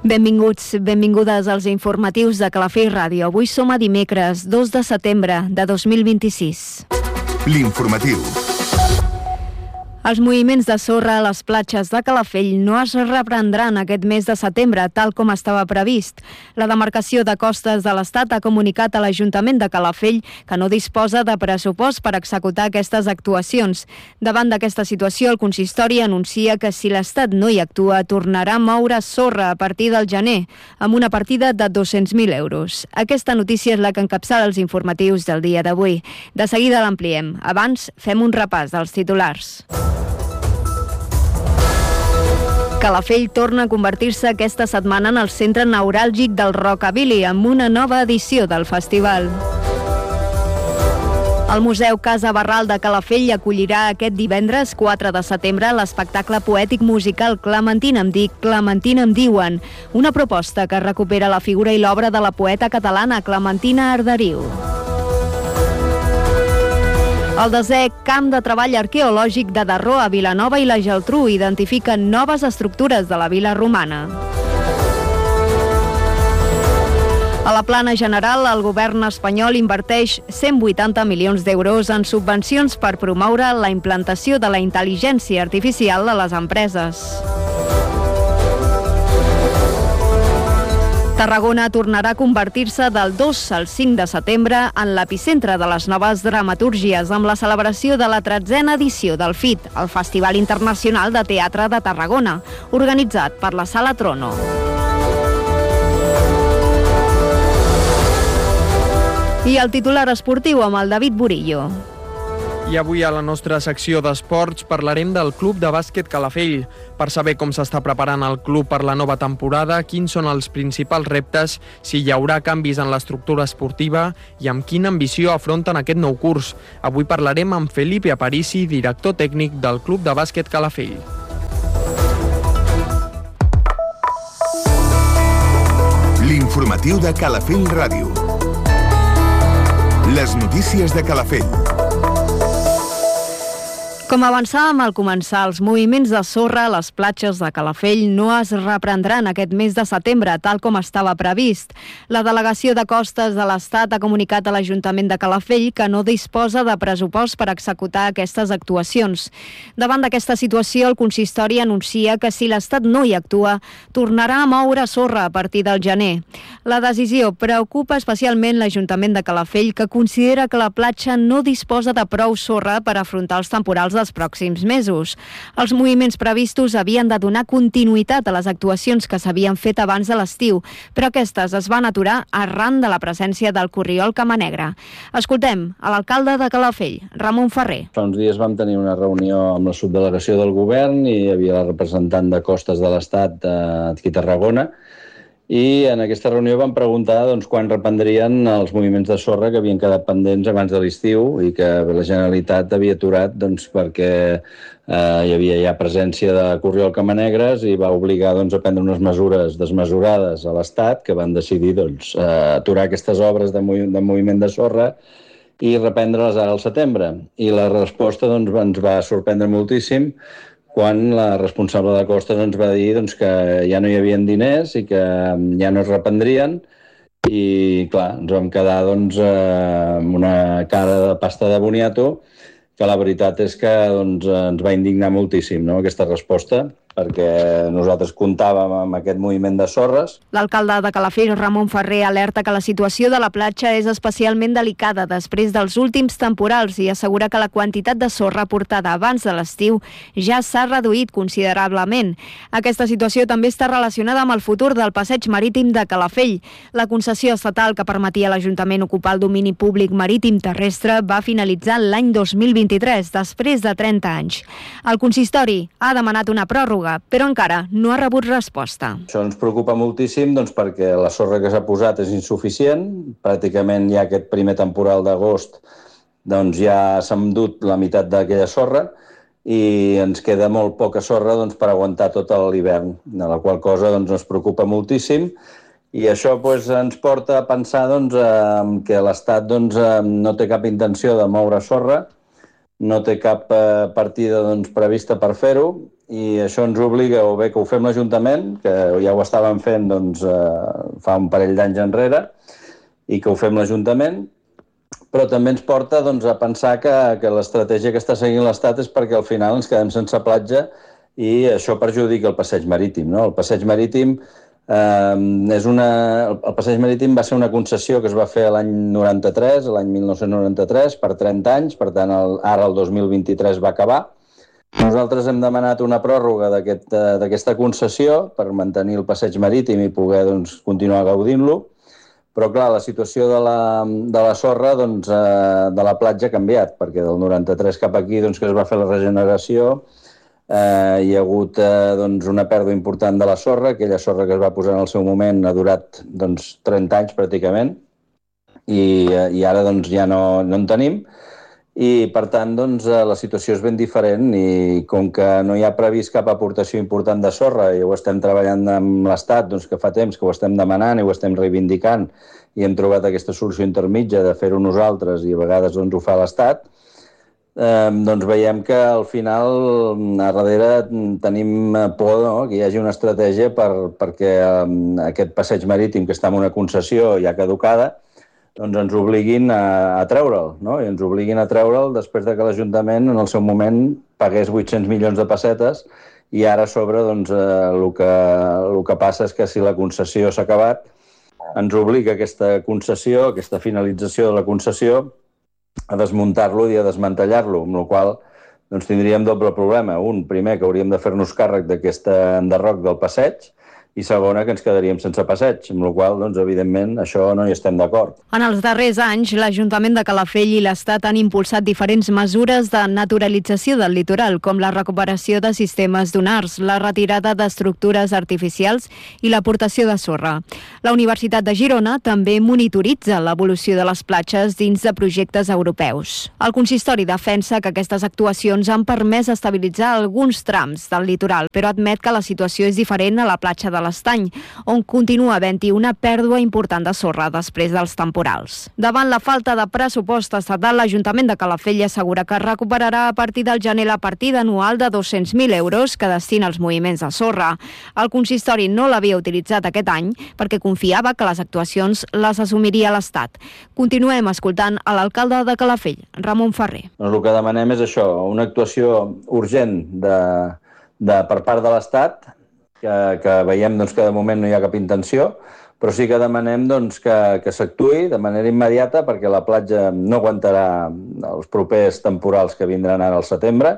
Benvinguts, benvingudes als informatius de Calafell Ràdio. Avui som a dimecres, 2 de setembre de 2026. L'informatiu. Els moviments de sorra a les platges de Calafell no es reprendran aquest mes de setembre, tal com estava previst. La demarcació de costes de l'Estat ha comunicat a l'Ajuntament de Calafell que no disposa de pressupost per executar aquestes actuacions. Davant d'aquesta situació, el consistori anuncia que si l'Estat no hi actua, tornarà a moure sorra a partir del gener, amb una partida de 200.000 euros. Aquesta notícia és la que encapçala els informatius del dia d'avui. De seguida l'ampliem. Abans, fem un repàs dels titulars. Calafell torna a convertir-se aquesta setmana en el centre neuràlgic del rockabilly amb una nova edició del festival. El Museu Casa Barral de Calafell acollirà aquest divendres 4 de setembre l'espectacle poètic musical Clementina em dic, Clementina em diuen, una proposta que recupera la figura i l'obra de la poeta catalana Clementina Arderiu. El desè camp de treball arqueològic de Darró a Vilanova i la Geltrú identifica noves estructures de la vila romana. A la plana general, el govern espanyol inverteix 180 milions d'euros en subvencions per promoure la implantació de la intel·ligència artificial a les empreses. Tarragona tornarà a convertir-se del 2 al 5 de setembre en l'epicentre de les noves dramatúrgies amb la celebració de la 13a edició del FIT, el Festival Internacional de Teatre de Tarragona, organitzat per la Sala Trono. I el titular esportiu amb el David Burillo. I avui a la nostra secció d'esports parlarem del Club de Bàsquet Calafell. Per saber com s'està preparant el club per la nova temporada, quins són els principals reptes, si hi haurà canvis en l'estructura esportiva i amb quina ambició afronten aquest nou curs. Avui parlarem amb Felipe Aparici, director tècnic del Club de Bàsquet Calafell. L'informatiu de Calafell Ràdio. Les notícies de Calafell. Com avançàvem al començar, els moviments de sorra a les platges de Calafell no es reprendran aquest mes de setembre, tal com estava previst. La delegació de costes de l'Estat ha comunicat a l'Ajuntament de Calafell que no disposa de pressupost per executar aquestes actuacions. Davant d'aquesta situació, el consistori anuncia que si l'Estat no hi actua, tornarà a moure sorra a partir del gener. La decisió preocupa especialment l'Ajuntament de Calafell, que considera que la platja no disposa de prou sorra per afrontar els temporals dels pròxims mesos. Els moviments previstos havien de donar continuïtat a les actuacions que s'havien fet abans de l'estiu, però aquestes es van aturar arran de la presència del corriol Camanegre. Escoltem a l'alcalde de Calafell, Ramon Ferrer. Fa uns dies vam tenir una reunió amb la subdelegació del govern i hi havia la representant de costes de l'Estat aquí a Tarragona. I en aquesta reunió vam preguntar quan reprendrien els moviments de sorra que havien quedat pendents abans de l'estiu i que la Generalitat havia aturat perquè hi havia ja presència de corriol Camanegres i va obligar a prendre unes mesures desmesurades a l'Estat que van decidir aturar aquestes obres de moviment de sorra i reprendre-les ara al setembre. I la resposta ens va sorprendre moltíssim quan la responsable de costes ens va dir que ja no hi havia diners i que ja no es reprendrien i, clar, ens vam quedar amb una cara de pasta de boniato que la veritat és que ens va indignar moltíssim aquesta resposta perquè nosaltres comptàvem amb aquest moviment de sorres. L'alcalde de Calafell, Ramon Ferrer, alerta que la situació de la platja és especialment delicada després dels últims temporals i assegura que la quantitat de sorra portada abans de l'estiu ja s'ha reduït considerablement. Aquesta situació també està relacionada amb el futur del passeig marítim de Calafell. La concessió estatal que permetia a l'Ajuntament ocupar el domini públic marítim terrestre va finalitzar l'any 2023, després de 30 anys. El consistori ha demanat una pròrroga, però encara no ha rebut resposta. Això ens preocupa moltíssim perquè la sorra que s'ha posat és insuficient. Pràcticament ja aquest primer temporal d'agost ja s'ha endut la meitat d'aquella sorra i ens queda molt poca sorra per aguantar tot l'hivern, de la qual cosa ens preocupa moltíssim. I això ens porta a pensar que l'Estat no té cap intenció de moure sorra, no té cap partida prevista per fer-ho i això ens obliga o bé que ho fem l'Ajuntament, que ja ho estàvem fent doncs, fa un parell d'anys enrere, i que ho fem l'Ajuntament, però també ens porta doncs, a pensar que l'estratègia que està seguint l'Estat és perquè al final ens quedem sense platja i això perjudica el passeig marítim. No? El passeig marítim el passeig marítim va ser una concessió que es va fer l'any 93, l'any 1993, per 30 anys, per tant ara el 2023 va acabar. Nosaltres hem demanat una pròrroga d'aquesta concessió per mantenir el passeig marítim i poder doncs, continuar gaudint-lo, però clar, la situació de la sorra doncs, de la platja ha canviat, perquè del 93 cap aquí doncs, que es va fer la regeneració hi ha hagut doncs, una pèrdua important de la sorra. Aquella sorra que es va posar en el seu moment ha durat doncs, 30 anys pràcticament i ara doncs, ja no en tenim i per tant doncs, la situació és ben diferent i com que no hi ha previst cap aportació important de sorra i ho estem treballant amb l'Estat doncs, que fa temps que ho estem demanant i ho estem reivindicant i hem trobat aquesta solució intermitja de fer-ho nosaltres i a vegades doncs, ho fa l'Estat, doncs veiem que al final a darrere tenim por que hi hagi una estratègia perquè aquest passeig marítim que està en una concessió ja caducada doncs ens obliguin a treure'l, no? I ens obliguin a treure'l després de que l'Ajuntament en el seu moment pagués 800 milions de pessetes i ara a sobre doncs, el que passa és que si la concessió s'ha acabat ens obliga aquesta concessió, aquesta finalització de la concessió a desmuntar-lo i a desmantellar-lo, amb la qual doncs, tindríem doble problema. Un, primer, que hauríem de fer-nos càrrec d'aquest enderroc del passeig i segona, que ens quedaríem sense passeig, amb la qual doncs, evidentment, això no hi estem d'acord. En els darrers anys, l'Ajuntament de Calafell i l'Estat han impulsat diferents mesures de naturalització del litoral, com la recuperació de sistemes dunars, la retirada d'estructures artificials i l'aportació de sorra. La Universitat de Girona també monitoritza l'evolució de les platges dins de projectes europeus. El consistori defensa que aquestes actuacions han permès estabilitzar alguns trams del litoral, però admet que la situació és diferent a la platja de l'Estany, on continua havent-hi una pèrdua important de sorra després dels temporals. Davant la falta de pressupost estatal, l'Ajuntament de Calafell assegura que recuperarà a partir del gener la partida anual de 200.000 euros que destina als moviments de sorra. El consistori no l'havia utilitzat aquest any perquè confiava que les actuacions les assumiria l'Estat. Continuem escoltant a l'alcalde de Calafell, Ramon Ferrer. El que demanem és això, una actuació urgent per part de l'Estat, que veiem doncs, que de moment no hi ha cap intenció, però sí que demanem doncs, que s'actuï de manera immediata perquè la platja no aguantarà els propers temporals que vindran ara al setembre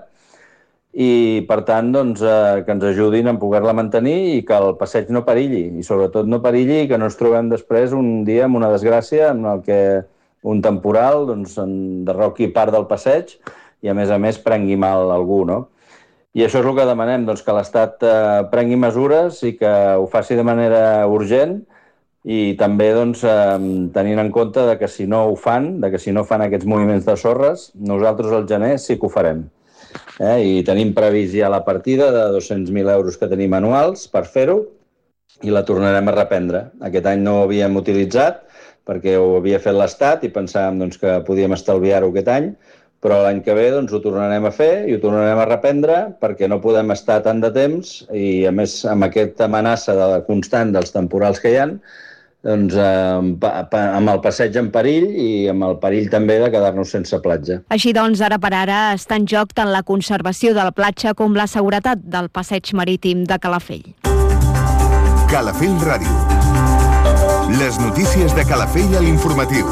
i, per tant, doncs, que ens ajudin a poder-la mantenir i que el passeig no perilli, i sobretot no perilli i que no ens trobem després un dia amb una desgràcia en el que un temporal doncs, enderroqui part del passeig i, a més, prengui mal algú, no? I això és el que demanem, doncs, que l'Estat prengui mesures i que ho faci de manera urgent i també doncs, tenint en compte que si no ho fan, que si no fan aquests moviments de sorres, nosaltres al gener sí que ho farem. I tenim previst ja la partida de 200.000 euros que tenim anuals per fer-ho i la tornarem a reprendre. Aquest any no ho havíem utilitzat perquè ho havia fet l'Estat i pensàvem doncs, que podíem estalviar-ho aquest any, però l'any que ve doncs, ho tornarem a fer i ho tornarem a reprendre perquè no podem estar tant de temps i, a més, amb aquesta amenaça constant dels temporals que hi ha, doncs, amb el passeig en perill i amb el perill també de quedar-nos sense platja. Així doncs, ara per ara està en joc tant la conservació de la platja com la seguretat del passeig marítim de Calafell. Calafell Ràdio. Les notícies de Calafell a l'informatiu.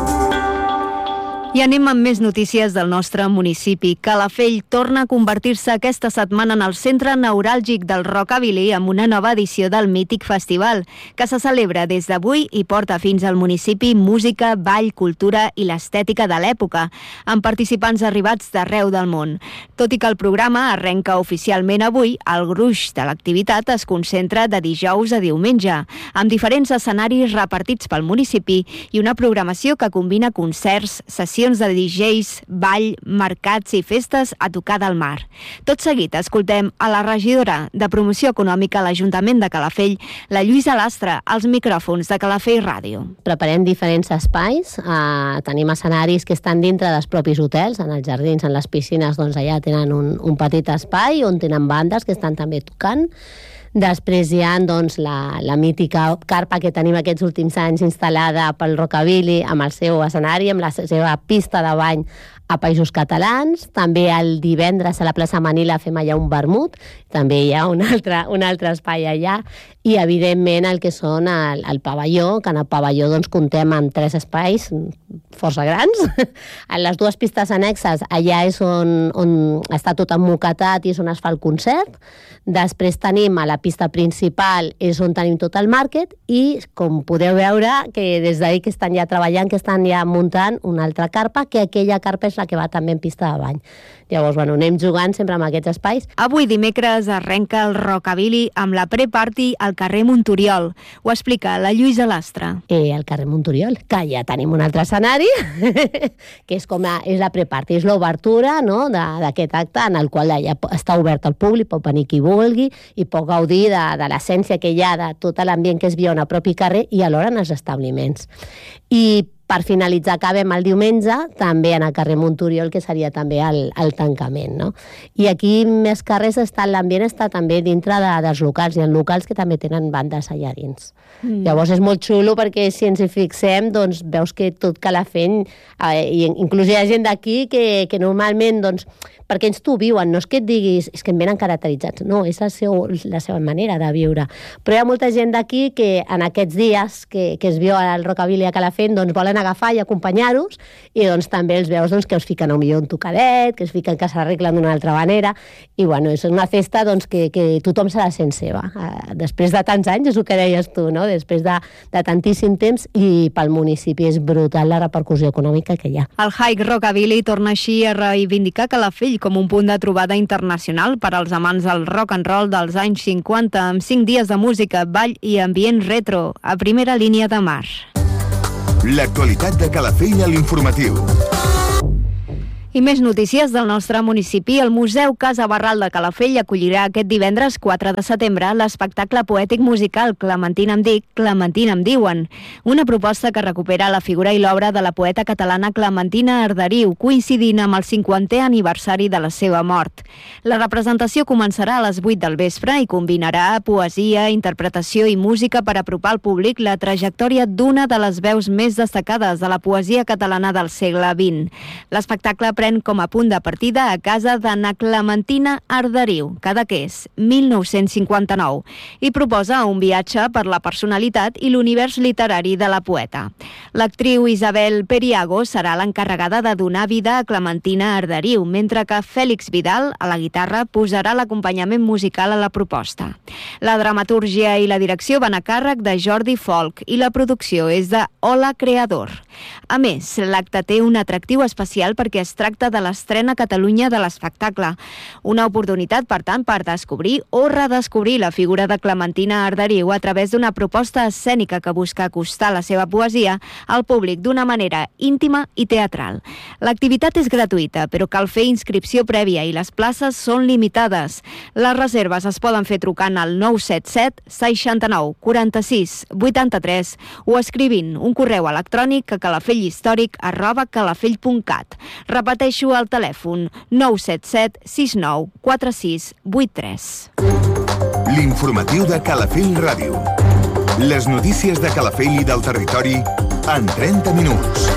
I anem amb més notícies del nostre municipi. Calafell torna a convertir-se aquesta setmana en el centre neuràlgic del rockabilly amb una nova edició del mític festival, que se celebra des d'avui i porta fins al municipi música, ball, cultura i l'estètica de l'època, amb participants arribats d'arreu del món. Tot i que el programa arrenca oficialment avui, el gruix de l'activitat es concentra de dijous a diumenge, amb diferents escenaris repartits pel municipi i una programació que combina concerts, sessions sessions de DJs, ball, mercats i festes a tocar del mar. Tot seguit escoltem a la regidora de Promoció Econòmica a l'Ajuntament de Calafell, la Lluïsa Lastra, als micròfons de Calafell Ràdio. Preparem diferents espais, tenim escenaris que estan dintre dels propis hotels, en els jardins, en les piscines, doncs allà tenen un petit espai on tenen bandes que estan també tocant. Després hi ha doncs, la mítica carpa que tenim aquests últims anys instal·lada pel Rockabilly amb el seu escenari, amb la seva pista de bany a Països Catalans. També el divendres a la plaça Manila fem allà un vermut, també hi ha un altre espai allà, i evidentment el que són el pavelló, que en el pavelló doncs, comptem amb 3 espais força grans. En les 2 pistes annexes allà és on està tot emmoquetat i és on es fa el concert. Després tenim a la pista principal, és on tenim tot el màrquet, i com podeu veure que des d'ahir que estan ja treballant, que estan ja muntant una altra carpa, que aquella carpa és la que va també en pista de bany. Llavors, anem jugant sempre amb aquests espais. Avui dimecres arrenca el Rockabilly amb la pre-party al carrer Montoriol. Ho explica la Lluïsa Lastra. Al carrer Montoriol, que ja tenim un altre escenari, que és la pre-party, és l'obertura, no?, d'aquest acte en el qual ja està obert al públic, pot venir qui vulgui i pot gaudir de l'essència que hi ha de tot l'ambient que es viu en el propi carrer i alhora en els establiments. I per finalitzar, acabem el diumenge, també en el carrer Montoriol, que seria també el tancament, no? I aquí, més carrers, l'ambient està també dintre dels locals, i en locals que també tenen bandes allà dins. Llavors és molt xulo perquè si ens hi fixem, doncs veus que tot Calafell, inclús hi ha gent d'aquí que normalment, doncs, perquè ells t'ho viuen, no és que et diguis, és que em venen caracteritzats, no, és la seva manera de viure. Però hi ha molta gent d'aquí que en aquests dies que es viu al Rockabilly a Calafell, doncs volen agafar i acompanyar-los, i doncs també els veus doncs, que els fiquen un tocadet, que es fiquen que s'arreglen d'una altra manera, i bueno, és una festa doncs, que tothom se la sent seva. Després de tants anys, és el que deies tu, no? Després de tantíssim temps, i pel municipi és brutal la repercussió econòmica que hi ha. El Hike Rockabilly torna així a reivindicar Calafell com un punt de trobada internacional per als amants del rock and roll dels anys 50, amb 5 dies de música, ball i ambient retro, a primera línia de mar. L'actualitat de Calafell a l'informatiu. I més notícies del nostre municipi. El Museu Casa Barral de Calafell acollirà aquest divendres 4 de setembre l'espectacle poètic musical Clementina em dic, Clementina em diuen, una proposta que recupera la figura i l'obra de la poeta catalana Clementina Arderiu, coincidint amb el 50è aniversari de la seva mort. La representació començarà a les 8 del vespre i combinarà poesia, interpretació i música per apropar al públic la trajectòria d'una de les veus més destacades de la poesia catalana del segle XX. L'espectacle pren com a punt de partida a casa d'Anna Clementina Arderiu, Cadaqués, 1959, i proposa un viatge per la personalitat i l'univers literari de la poeta. L'actriu Isabel Periago serà l'encarregada de donar vida a Clementina Arderiu, mentre que Fèlix Vidal, a la guitarra, posarà l'acompanyament musical a la proposta. La dramatúrgia i la direcció van a càrrec de Jordi Folk i la producció és de Hola Creador. A més, l'acte té un atractiu especial perquè es tracta de l'estrena a Catalunya de l'espectacle. Una oportunitat, per tant, per descobrir o redescobrir la figura de Clementina Arderiu a través d'una proposta escènica que busca acostar la seva poesia al públic d'una manera íntima i teatral. L'activitat és gratuïta, però cal fer inscripció prèvia i les places són limitades. Les reserves es poden fer trucant al 977 69 46 83 o escrivint un correu electrònic a calafellhistòric@calafell.cat. Repeteixo el telèfon 977 69 46 83. L'informatiu de Calafell Ràdio. Les notícies de Calafell i del territori en 30 minuts.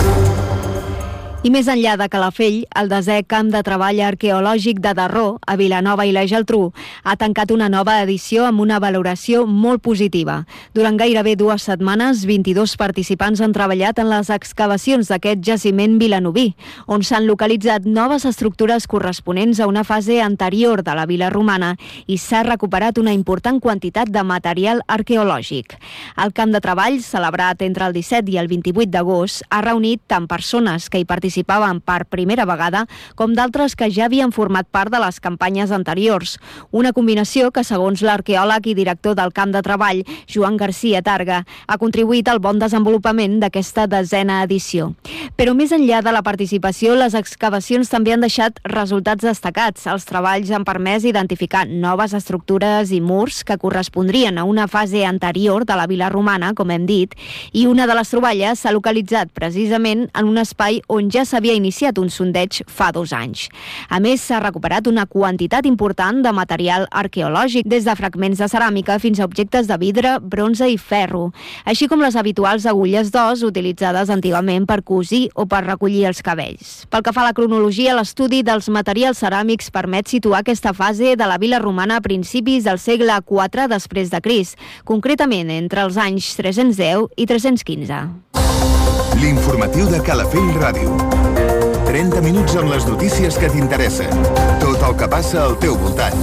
I més enllà de Calafell, el 10è Camp de Treball Arqueològic de Darró, a Vilanova i la Geltrú, ha tancat una nova edició amb una valoració molt positiva. Durant gairebé 2 setmanes, 22 participants han treballat en les excavacions d'aquest jaciment vilanoví, on s'han localitzat noves estructures corresponents a una fase anterior de la vila romana i s'ha recuperat una important quantitat de material arqueològic. El Camp de Treball, celebrat entre el 17 i el 28 d'agost, ha reunit tant persones que hi participen participaven per primera vegada, com d'altres que ja havien format part de les campanyes anteriors. Una combinació que, segons l'arqueòleg i director del camp de treball, Joan García Targa, ha contribuït al bon desenvolupament d'aquesta 10a edició. Però més enllà de la participació, les excavacions també han deixat resultats destacats. Els treballs han permès identificar noves estructures i murs que correspondrien a una fase anterior de la vila romana, com hem dit, i una de les troballes s'ha localitzat precisament en un espai on ja s'havia iniciat un sondeig fa 2 anys. A més, s'ha recuperat una quantitat important de material arqueològic, des de fragments de ceràmica fins a objectes de vidre, bronze i ferro, així com les habituals agulles d'os utilitzades antigament per cosir o per recollir els cabells. Pel que fa a la cronologia, l'estudi dels materials ceràmics permet situar aquesta fase de la vila romana a principis del segle IV després de Crist, concretament entre els anys 310 i 315. L'informatiu de Calafell Ràdio. 30 minuts amb les notícies que t'interessen. Tot el que passa al teu voltant.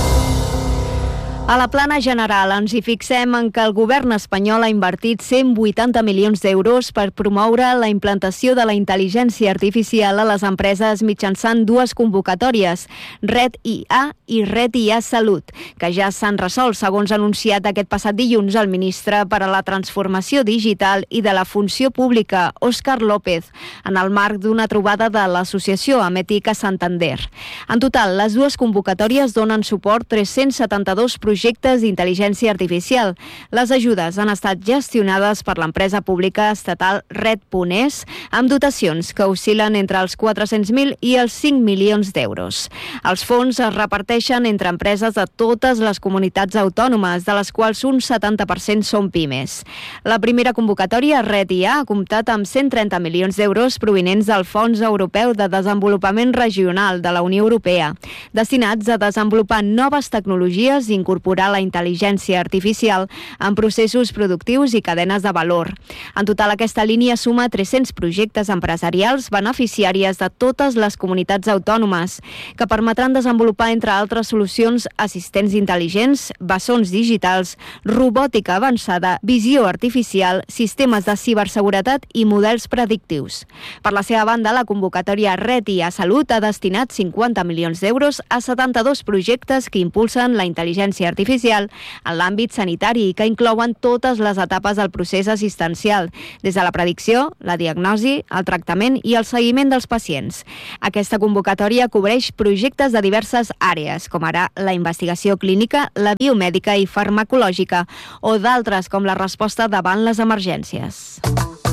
A la plana general ens hi fixem en que el govern espanyol ha invertit 180 milions d'euros per promoure la implantació de la intel·ligència artificial a les empreses mitjançant 2 convocatòries, Red IA i Red IA Salut, que ja s'han resolt, segons anunciat aquest passat dilluns el ministre per a la Transformació Digital i de la Funció Pública, Òscar López, en el marc d'una trobada de l'Associació Amètica Santander. En total, les 2 convocatòries donen suport 372 projectes d'intel·ligència artificial. Les ajudes han estat gestionades per l'empresa pública estatal Red.es, amb dotacions que oscil·len entre els 400.000 i els 5 milions d'euros. Els fons es reparteixen entre empreses de totes les comunitats autònomes, de les quals un 70% són pimes. La primera convocatòria, Red IA, ha comptat amb 130 milions d'euros provinents del Fons Europeu de Desenvolupament Regional de la Unió Europea, destinats a desenvolupar noves tecnologies i incorporar la intel·ligència artificial en processos productius i cadenes de valor. En total, aquesta línia suma 300 projectes empresarials beneficiàries de totes les comunitats autònomes, que permetran desenvolupar, entre altres solucions, assistents intel·ligents, bessons digitals, robòtica avançada, visió artificial, sistemes de ciberseguretat i models predictius. Per la seva banda, la convocatòria Red IA Salut ha destinat 50 milions d'euros a 72 projectes que impulsen la intel·ligència artificial en l'àmbit sanitari i que inclouen totes les etapes del procés assistencial, des de la predicció, la diagnosi, el tractament i el seguiment dels pacients. Aquesta convocatòria cobreix projectes de diverses àrees, com ara la investigació clínica, la biomèdica i farmacològica, o d'altres com la resposta davant les emergències.